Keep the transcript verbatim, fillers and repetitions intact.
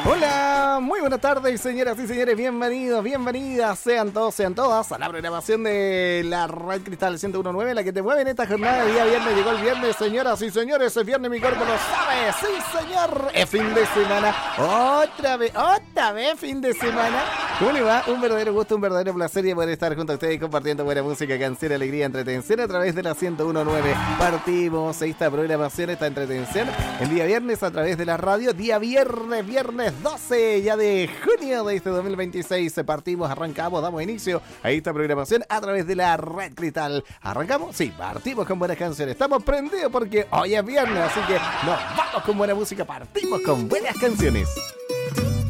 Hola, muy buenas tardes, señoras y señores, bienvenidos, bienvenidas, sean todos, sean todas a la programación de la Red Cristal ciento uno punto nueve, la que te mueve en esta jornada de día viernes. Llegó el viernes, señoras y señores, es viernes, mi cuerpo lo sabe, sí señor, es fin de semana, otra vez, otra vez fin de semana. ¿Cómo le va? Un verdadero gusto, un verdadero placer y poder estar junto a ustedes compartiendo buena música, canción, alegría, entretención a través de la ciento uno punto nueve. Partimos esta programación, esta entretención, el día viernes a través de la radio, día viernes, viernes doce ya de junio de este dos mil veintiséis. Partimos, arrancamos, damos inicio a esta programación a través de la Red Cristal. ¿Arrancamos? Sí, partimos con buenas canciones. Estamos prendidos porque hoy es viernes, así que nos vamos con buena música, partimos con buenas canciones.